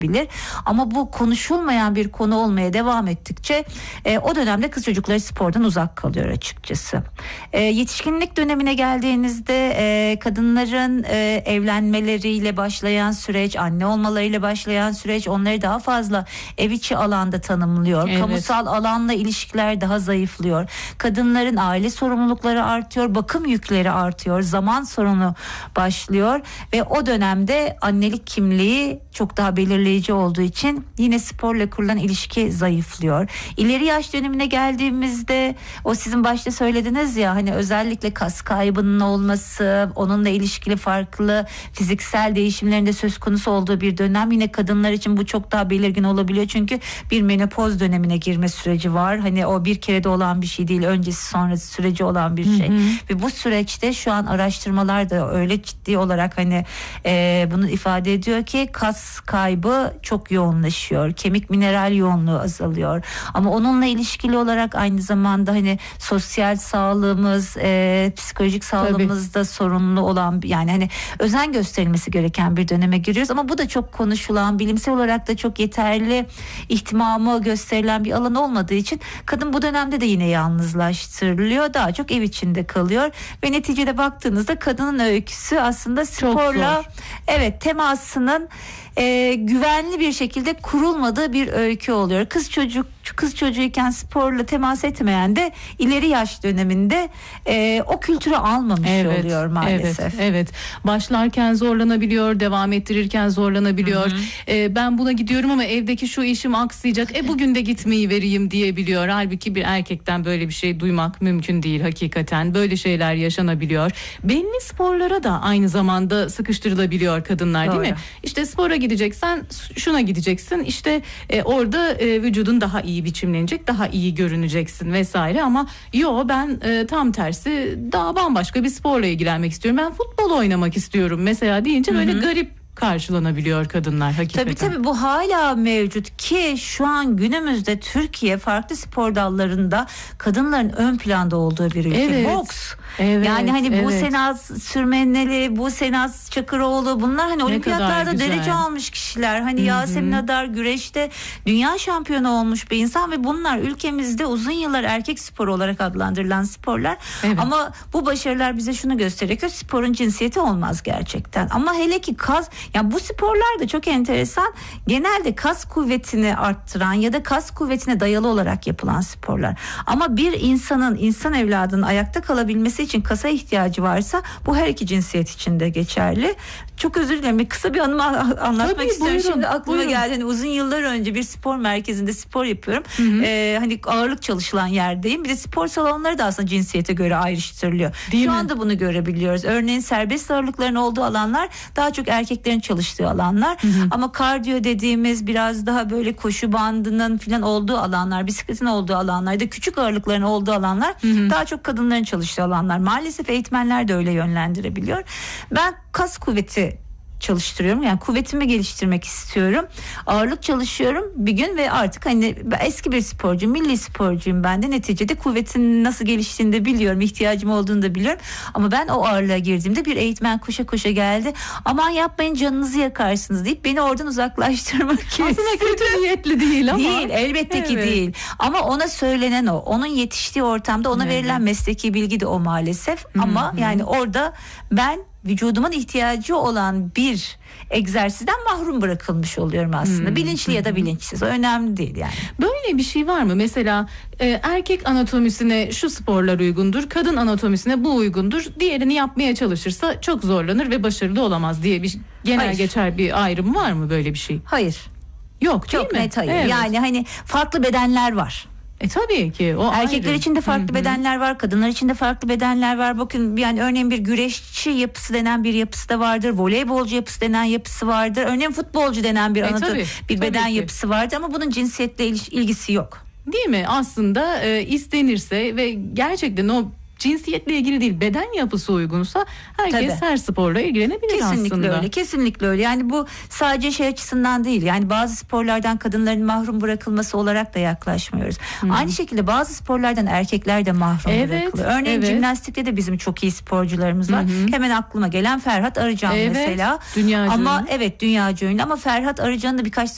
bilir. Ama bu konuşulmayan bir konu olmaya devam ettikçe o dönemde kız çocukları spordan uzak kalıyor açıkçası. Yetişkinlik dönemine geldiğinizde kadınların evlenmeleriyle başlayan süreç, anne olmalarıyla başlayan süreç onları daha fazla ev içi alanda tanımlıyor. Evet. Kamusal alanla ilişkiler daha zayıflıyor. Kadınların aile sorumlulukları artıyor, bakım yükleri artıyor, zaman sorunu başlıyor ve o dönemde annelik kimliği çok daha belirleyici olduğu için yine sporla kurulan ilişki zayıflıyor. İleri yaş dönemine geldiğimizde o sizin başta söylediniz ya, hani özellikle kas kaybının olması, onunla ilişkili farklı fiziksel değişimlerin de söz konusu olduğu bir dönem. Yine kadınlar için bu çok daha belirgin olabiliyor çünkü bir menopoz dönemine girme süreci var. Hani o bir kere de olan bir şey değil, öncesi sonrası süreci olan bir şey. Ve bu süreçte şu an araştırmalar da öyle ciddi olarak hani bunu ifade ediyor ki kas kaybı çok yoğunlaşıyor. Kemik mineral yoğunluğu azalıyor. Ama onunla ilişkili olarak aynı zamanda hani sosyal sağlığımız, psikolojik sağlığımızda sorunlu olan, yani hani özen gösterilmesi gereken bir döneme giriyoruz. Ama bu da çok konuşulan, bilimsel olarak da çok yeterli ihtimamı gösterilen bir alan olmadığı için kadın bu dönemde de yine yalnızlaştırılıyor. Daha çok ev içinde kalıyor ve neticede baktığınızda kadının öyküsü aslında sporla temasının güvenli bir şekilde kurulmadığı bir öykü oluyor. Kız çocuğuyken sporla temas etmeyen de ileri yaş döneminde o kültürü almamış oluyor maalesef. Evet. Başlarken zorlanabiliyor, devam ettirirken zorlanabiliyor. Ben buna gidiyorum ama evdeki şu işim aksayacak. Bugün de gitmeyi vereyim diyebiliyor. Halbuki bir erkekten böyle bir şey duymak mümkün değil hakikaten. Böyle şeyler yaşanabiliyor. Belli sporlara da aynı zamanda sıkıştırılabiliyor kadınlar, değil mi? İşte spora gideceksen şuna gideceksin. İşte orada vücudun daha iyi biçimlenecek, daha iyi görüneceksin vesaire. Ama ben tam tersi daha bambaşka bir sporla ilgilenmek istiyorum. Ben futbol oynamak istiyorum mesela deyince böyle garip karşılanabiliyor kadınlar hakikaten. Tabii bu hala mevcut ki şu an günümüzde Türkiye farklı spor dallarında kadınların ön planda olduğu bir ülke. Boks. Yani hani Buse Naz Sürmeneli, Buse Naz Çakıroğlu, bunlar hani olimpiyatlarda derece almış kişiler. Hani Yasemin Adar güreşte dünya şampiyonu olmuş bir insan ve bunlar ülkemizde uzun yıllar erkek sporu olarak adlandırılan sporlar. Ama bu başarılar bize şunu gösteriyor ki sporun cinsiyeti olmaz gerçekten. Ama hele ki yani bu sporlar da çok enteresan. Genelde kas kuvvetini arttıran ya da kas kuvvetine dayalı olarak yapılan sporlar. Ama bir insan evladının ayakta kalabilmesi için kasa ihtiyacı varsa bu her iki cinsiyet için de geçerli. Çok özür dilerim. Kısa bir anımı anlatmak istiyorum. Şimdi aklıma geldi. Hani uzun yıllar önce bir spor merkezinde spor yapıyorum. Hani ağırlık çalışılan yerdeyim. Bir de spor salonları da aslında cinsiyete göre ayrıştırılıyor. Şu anda bunu görebiliyoruz. Örneğin serbest ağırlıkların olduğu alanlar daha çok erkeklerin çalıştığı alanlar. Ama kardiyo dediğimiz biraz daha böyle koşu bandının falan olduğu alanlar, bisikletin olduğu alanlar, da küçük ağırlıkların olduğu alanlar daha çok kadınların çalıştığı alanlar. Maalesef eğitmenler de öyle yönlendirebiliyor. Ben kas kuvveti çalıştırıyorum. Yani kuvvetimi geliştirmek istiyorum. Ağırlık çalışıyorum bir gün ve artık hani eski bir sporcu, milli sporcuyum ben de. Neticede kuvvetin nasıl geliştiğini de biliyorum. İhtiyacım olduğunu da biliyorum. Ama ben o ağırlığa girdiğimde bir eğitmen koşa koşa geldi. Aman yapmayın, canınızı yakarsınız deyip beni oradan uzaklaştırmak istedi. Aslında kötü niyetli değil ama. Değil, elbette ki değil. Ama ona söylenen o. Onun yetiştiği ortamda ona verilen mesleki bilgi de o maalesef. Ama yani orada ben vücudumun ihtiyacı olan bir egzersizden mahrum bırakılmış oluyorum aslında. Bilinçli ya da bilinçsiz. O önemli değil yani. Böyle bir şey var mı? Mesela erkek anatomisine şu sporlar uygundur, kadın anatomisine bu uygundur. Diğerini yapmaya çalışırsa çok zorlanır ve başarılı olamaz diye bir genel geçer bir ayrım var mı, böyle bir şey? Hayır. Yok, değil çok mi? Net hayır. Yani hani farklı bedenler var. Tabii ki. O erkekler ayrı. için de farklı bedenler var, kadınlar için de farklı bedenler var. Bakın yani örneğin bir güreşçi yapısı denen bir yapısı da vardır. Voleybolcu yapısı denen yapısı vardır. Örneğin futbolcu denen bir beden yapısı vardır ama bunun cinsiyetle ilgisi yok. Değil mi? Aslında istenirse ve gerçekten o cinsiyetle ilgili değil, beden yapısı uygunsa herkes her sporla ilgilenebilir aslında. Kesinlikle öyle. Yani bu sadece şey açısından değil. Yani bazı sporlardan kadınların mahrum bırakılması olarak da yaklaşmıyoruz. Aynı şekilde bazı sporlardan erkekler de mahrum bırakılıyor. Örneğin jimnastikte de bizim çok iyi sporcularımız var. Hemen aklıma gelen Ferhat Arıcan mesela. Dünyaca ama dünyaca ünlü ama Ferhat Arıcan'ın da birkaç